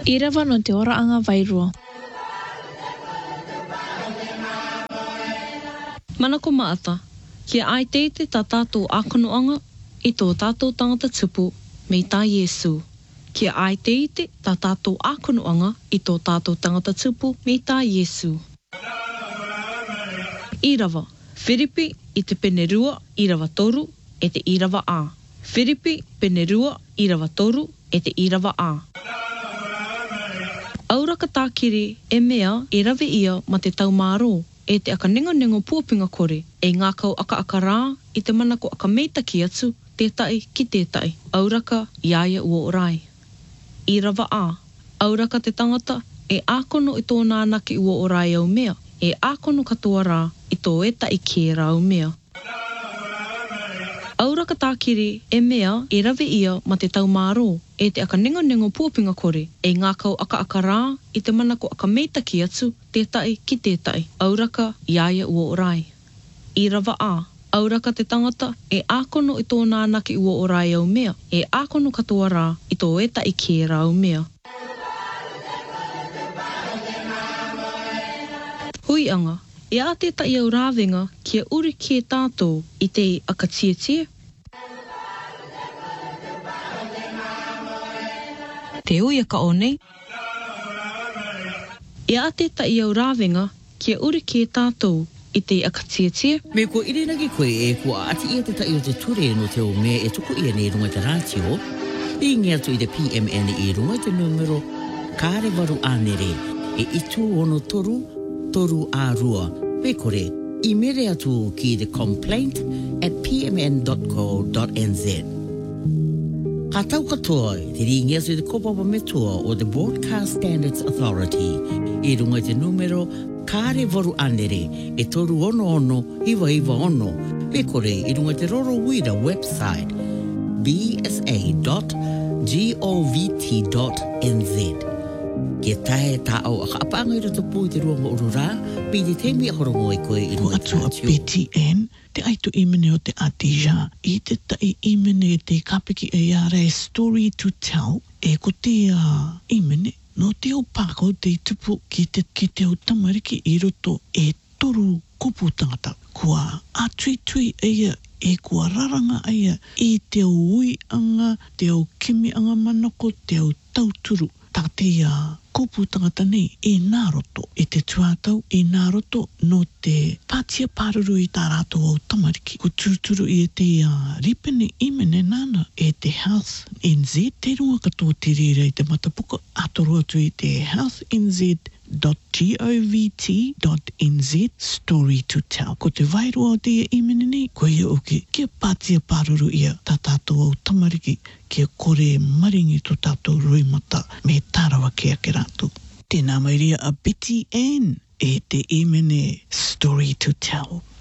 I rewa no te ora anga vairua. Mana ko maata, kia ai teite tā tātou ākanoanga i tō tātou tangata tupu me tā Iesu. Kia ai teite tā tātou ākanoanga i tō tātou tangata tupu me tā Iesu. I rawa, whiripi i te penerua i rawa toru e te i rawa ā. Whiripi penerua i rawa toru e te i rawa ā. Auraka tākiri e mea e rawe ia ma te taumāro e te aka nengo puapinga kore e ngā kau aka rā i te mana ko aka meitaki atu tētai ki tētai. Auraka iaia ua orai. I rawa ā, auraka te tangata e ākono i tōna anaki ua orai au mea, e ākono katoa rā i tō eta i kē rau mea. Auraka tākiri e mea e rawe ia ma te taumāro e te aka nengo puapinga kore e ngā kau aka rā i te mana ko aka meitaki atu tētai ki tētai. Auraka iaia ua orai. I rawa ā, auraka te tangata e ākono i tōna anaki ua orai au mea, e ākono katoa rā i tō eta i kē rau mea. Hui anga, e a tētai au rāwenga kia uri ki e tātou i te aka tie. Te ui aka o nei. E a tētai au rāwenga kia uri ki e tātou i te aka tie. Me ko irinaki koe e kua ati ia te tai o te ture no te o mea e tuku ia nei runga te rātio. I ngea tu i te PMN i runga te numero kāre waru ānere e itu ono toru ārua. Me kore, i mere atu ki the complaint@pmn.co.nz. Ka tau katoa, te ringia su te kopapa metua o the Broadcast Standards Authority i runga te numero kāre waru anere e toru ono iwa ono. Me kore i runga te Roro Wira website bsa.govt.nz. Ke tae tāo a kaapanga i rato pū te ruanga ururā, pi te teimi a horongo e koe i runga te rātio. PTN, te aitu imene o te atija, i te tai imene te kapiki e ara e story to tell, e ko te imene, no te o pākau te tupu ki te o tamariki i roto e toru kupu tangata. Kua atui eia e kua raranga eia i te o ui anga, te o kimi anga manako, te o tauturu. Tā te kupu tangata nei e nā roto, e te tuatau e nā roto no te pātia pāruru i tā rātou au tamariki. Ko tūturu i te ripene imene nāna e te Health NZ, te runga katoa te rira i te matapuka, atoro atu i te healthnz.govt.nz story to tell. Ko te vairua o te imene nei, ko ia oke, kia pātia pāruru ia tā tātou au tamariki, kia kore maringi tō tātou roimata me tārawa kia ke rātou. Tēnā mai ria a Betty Ann e te imene story to tell.